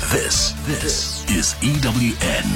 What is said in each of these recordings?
This is EWN.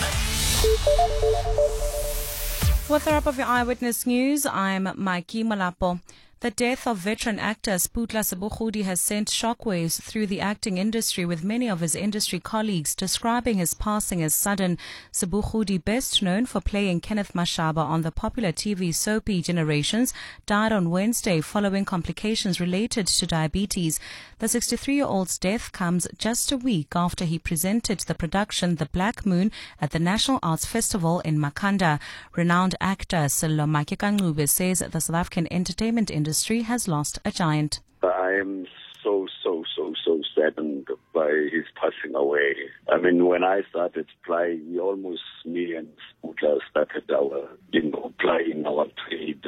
With the wrap of your Eyewitness News, I'm Mikey Malapo. The death of veteran actor Sputla Sebogodi has sent shockwaves through the acting industry, with many of his industry colleagues describing his passing as sudden. Sebogodi, best known for playing Kenneth Mashaba on the popular TV soapy Generations, died on Wednesday following complications related to diabetes. The 63-year-old's death comes just a week after he presented the production The Black Moon at the National Arts Festival in Makhanda. Renowned actor Sello Makekangube says the South African entertainment industry has lost a giant. I am so saddened by his passing away. I mean, when I started playing, me and Sputla started playing our trade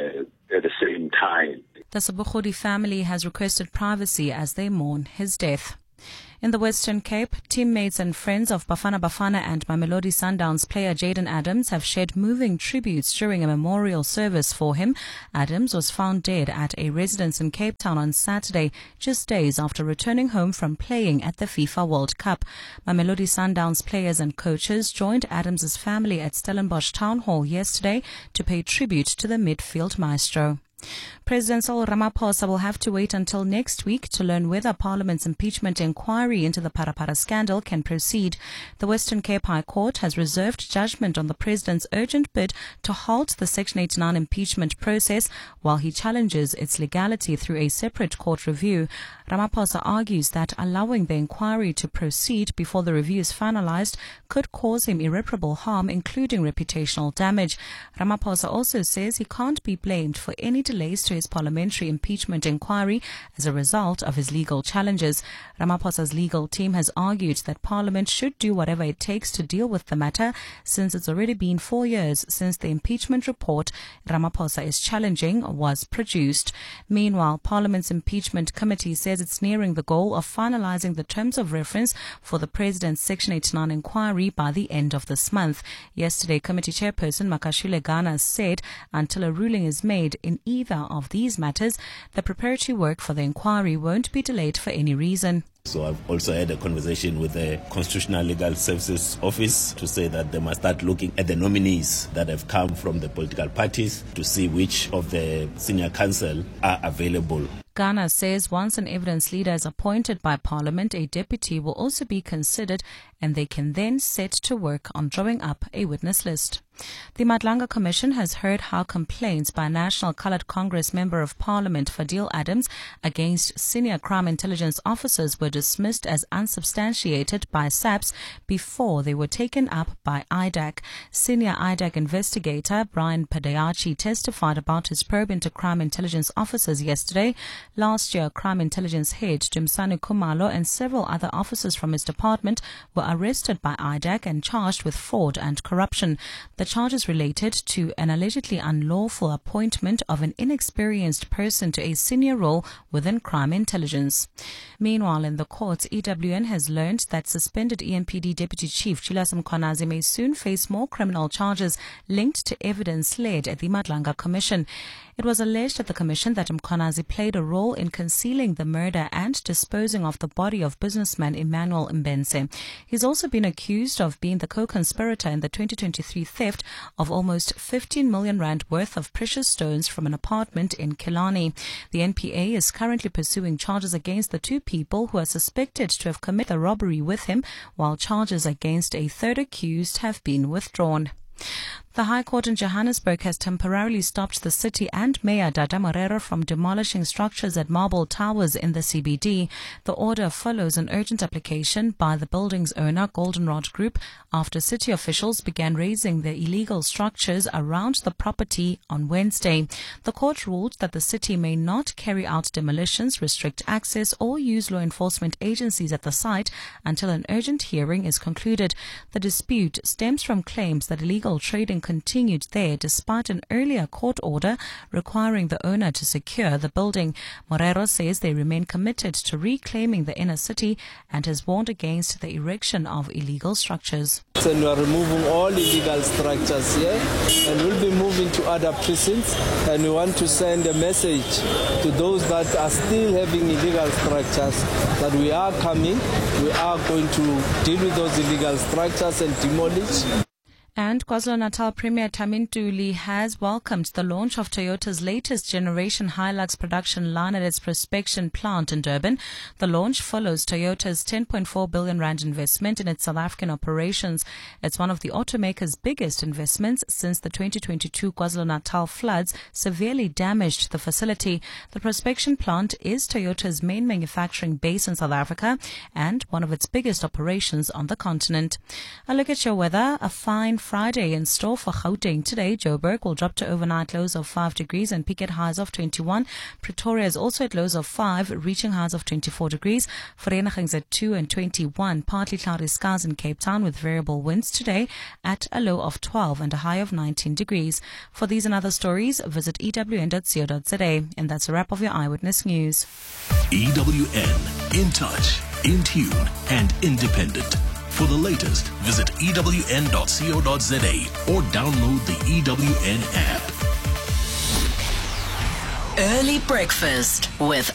at the same time. The Sebogodi family has requested privacy as they mourn his death. In the Western Cape, teammates and friends of Bafana Bafana and Mamelodi Sundowns player Jayden Adams have shed moving tributes during a memorial service for him. Adams was found dead at a residence in Cape Town on Saturday, just days after returning home from playing at the FIFA World Cup. Mamelodi Sundowns players and coaches joined Adams' family at Stellenbosch Town Hall yesterday to pay tribute to the midfield maestro. President Cyril Ramaphosa will have to wait until next week to learn whether Parliament's impeachment inquiry into the Parapara scandal can proceed. The Western Cape High Court has reserved judgment on the President's urgent bid to halt the Section 89 impeachment process while he challenges its legality through a separate court review. Ramaphosa argues that allowing the inquiry to proceed before the review is finalized could cause him irreparable harm, including reputational damage. Ramaphosa also says he can't be blamed for any delays to his parliamentary impeachment inquiry as a result of his legal challenges. Ramaphosa's legal team has argued that Parliament should do whatever it takes to deal with the matter, since it's already been 4 years since the impeachment report Ramaphosa is challenging was produced. Meanwhile, Parliament's impeachment committee says it's nearing the goal of finalizing the terms of reference for the President's Section 89 inquiry by the end of this month. Yesterday, committee chairperson Makashule Gana said until a ruling is made in either of these matters, the preparatory work for the inquiry won't be delayed for any reason. So I've also had a conversation with the Constitutional Legal Services Office to say that they must start looking at the nominees that have come from the political parties to see which of the senior counsel are available. Ghana says once an evidence leader is appointed by Parliament, a deputy will also be considered and they can then set to work on drawing up a witness list. The Madlanga Commission has heard how complaints by National Coloured Congress Member of Parliament Fadil Adams against senior crime intelligence officers were dismissed as unsubstantiated by SAPS before they were taken up by IDAC. Senior IDAC investigator Brian Padeachi testified about his probe into crime intelligence officers yesterday. Last year, crime intelligence head Dumsani Kumalo and several other officers from his department were arrested by IDAC and charged with fraud and corruption. The charges related to an allegedly unlawful appointment of an inexperienced person to a senior role within crime intelligence. Meanwhile, in the courts, EWN has learned that suspended EMPD Deputy Chief Julius Mkhwanazi may soon face more criminal charges linked to evidence led at the Madlanga Commission. It was alleged at the Commission that Mkhwanazi played a role in concealing the murder and disposing of the body of businessman Emmanuel Mbense. He's also been accused of being the co-conspirator in the 2023 theft of almost 15 million rand worth of precious stones from an apartment in Killarney. The NPA is currently pursuing charges against the two people who are suspected to have committed the robbery with him, while charges against a third accused have been withdrawn. The High Court in Johannesburg has temporarily stopped the city and Mayor Dada Morero from demolishing structures at Marble Towers in the CBD. The order follows an urgent application by the building's owner, Goldenrod Group, after city officials began raising the illegal structures around the property on Wednesday. The court ruled that the city may not carry out demolitions, restrict access, or use law enforcement agencies at the site until an urgent hearing is concluded. The dispute stems from claims that illegal trading continued there despite an earlier court order requiring the owner to secure the building. Morero says they remain committed to reclaiming the inner city and has warned against the erection of illegal structures. And we are removing all illegal structures here, and we'll be moving to other precincts, and we want to send a message to those that are still having illegal structures that we are coming, we are going to deal with those illegal structures and demolish. And KwaZulu-Natal Premier Thamin Ntuli has welcomed the launch of Toyota's latest generation Hilux production line at its Prospection plant in Durban. The launch follows Toyota's 10.4 billion rand investment in its South African operations. It's one of the automaker's biggest investments since the 2022 KwaZulu-Natal floods severely damaged the facility. The Prospection plant is Toyota's main manufacturing base in South Africa and one of its biggest operations on the continent. A look at your weather. A fine Friday in store for Gauteng today. Joburg will drop to overnight lows of 5 degrees and peak at highs of 21. Pretoria is also at lows of 5, reaching highs of 24 degrees. Vereniging's at 2 and 21. Partly cloudy skies in Cape Town with variable winds today at a low of 12 and a high of 19 degrees. For these and other stories, visit ewn.co.za. And that's a wrap of your Eyewitness News. EWN, in touch, in tune, and independent. For the latest, visit ewn.co.za or download the EWN app. Early breakfast with